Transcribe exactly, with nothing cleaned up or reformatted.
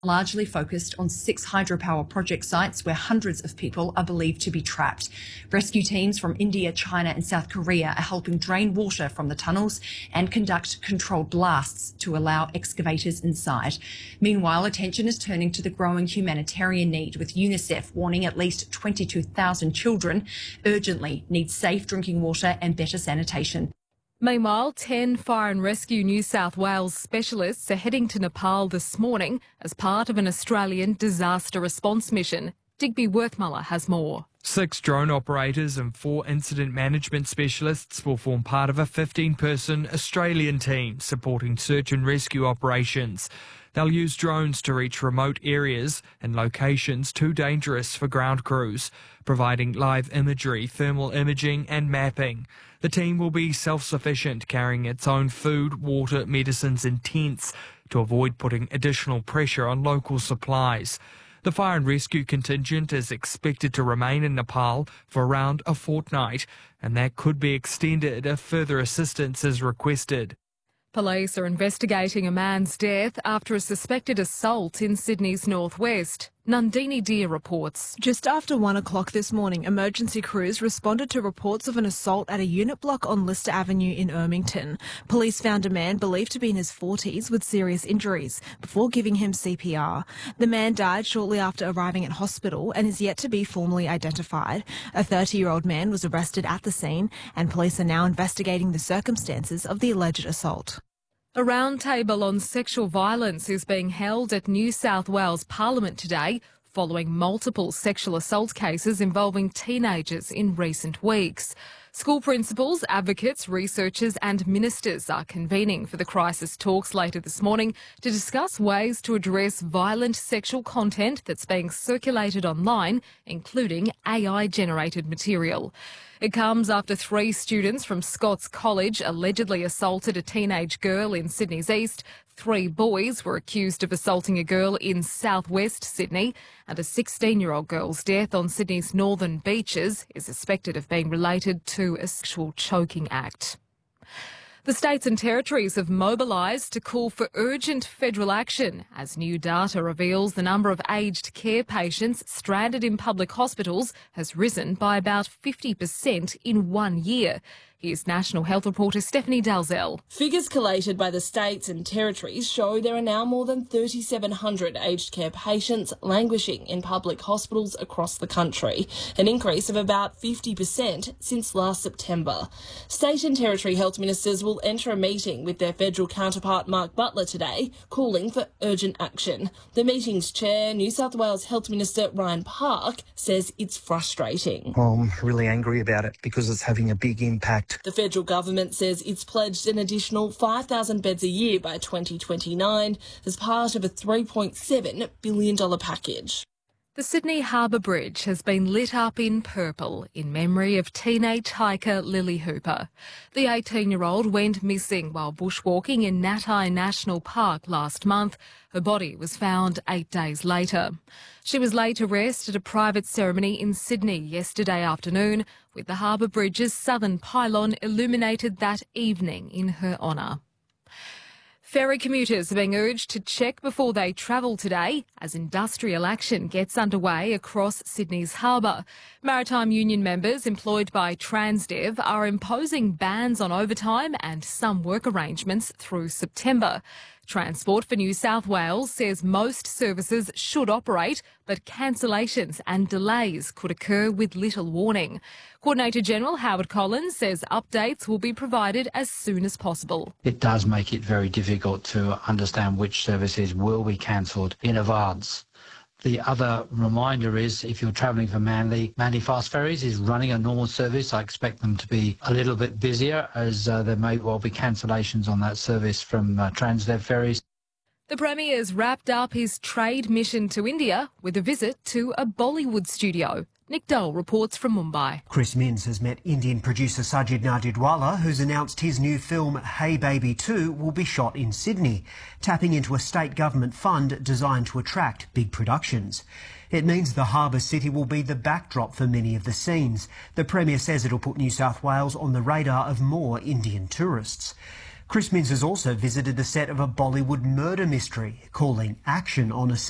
largely focused on six hydropower project sites where hundreds of people are believed to be trapped. Rescue teams from India, China and South Korea are helping drain water from the tunnels and conduct controlled blasts to allow excavators inside. Meanwhile, attention is turning to the growing humanitarian need, with UNICEF warning at least twenty-two thousand children urgently need safe drinking water and better sanitation. Meanwhile, ten Fire and Rescue New South Wales specialists are heading to Nepal this morning as part of an Australian disaster response mission. Digby Worthmuller has more. Six drone operators and four incident management specialists will form part of a fifteen-person Australian team supporting search and rescue operations. They'll use drones to reach remote areas and locations too dangerous for ground crews, providing live imagery, thermal imaging and mapping. The team will be self-sufficient, carrying its own food, water, medicines and tents to avoid putting additional pressure on local supplies. The fire and rescue contingent is expected to remain in Nepal for around a fortnight, and that could be extended if further assistance is requested. Police are investigating a man's death after a suspected assault in Sydney's northwest. Nandini Deer reports. Just after one o'clock this morning, emergency crews responded to reports of an assault at a unit block on Lister Avenue in Ermington. Police found a man believed to be in his forties with serious injuries before giving him C P R. The man died shortly after arriving at hospital and is yet to be formally identified. A thirty-year-old man was arrested at the scene and police are now investigating the circumstances of the alleged assault. A roundtable on sexual violence is being held at New South Wales Parliament today, following multiple sexual assault cases involving teenagers in recent weeks. School principals, advocates, researchers and ministers are convening for the crisis talks later this morning to discuss ways to address violent sexual content that's being circulated online, including A I-generated material. It comes after three students from Scots College allegedly assaulted a teenage girl in Sydney's east. Three boys were accused of assaulting a girl in southwest Sydney, and a sixteen-year-old girl's death on Sydney's northern beaches is suspected of being related to a sexual choking act. The states and territories have mobilised to call for urgent federal action as new data reveals the number of aged care patients stranded in public hospitals has risen by about fifty percent in one year. Here's National Health reporter Stephanie Dalzell. Figures collated by the states and territories show there are now more than thirty-seven hundred aged care patients languishing in public hospitals across the country, an increase of about fifty percent since last September. State and territory health ministers will enter a meeting with their federal counterpart Mark Butler today, calling for urgent action. The meeting's chair, New South Wales Health Minister Ryan Park, says it's frustrating. Well, I'm really angry about it because it's having a big impact. The federal government says it's pledged an additional five thousand beds a year by twenty twenty-nine as part of a three point seven billion dollars package. The Sydney Harbour Bridge has been lit up in purple in memory of teenage hiker Lily Hooper. The eighteen-year-old went missing while bushwalking in Natai National Park last month. Her body was found eight days later. She was laid to rest at a private ceremony in Sydney yesterday afternoon, with the Harbour Bridge's southern pylon illuminated that evening in her honour. Ferry commuters are being urged to check before they travel today as industrial action gets underway across Sydney's harbour. Maritime Union members employed by Transdev are imposing bans on overtime and some work arrangements through September. Transport for New South Wales says most services should operate, but cancellations and delays could occur with little warning. Coordinator General Howard Collins says updates will be provided as soon as possible. It does make it very difficult to understand which services will be cancelled in advance. The other reminder is if you're travelling for Manly, Manly Fast Ferries is running a normal service. I expect them to be a little bit busier as uh, there may well be cancellations on that service from uh, Transdev ferries. The Premier's wrapped up his trade mission to India with a visit to a Bollywood studio. Nick Dole reports from Mumbai. Chris Minns has met Indian producer Sajid Nadiadwala, who's announced his new film Hey Baby two will be shot in Sydney, tapping into a state government fund designed to attract big productions. It means the harbour city will be the backdrop for many of the scenes. The Premier says it'll put New South Wales on the radar of more Indian tourists. Chris Minns has also visited the set of a Bollywood murder mystery, calling action on a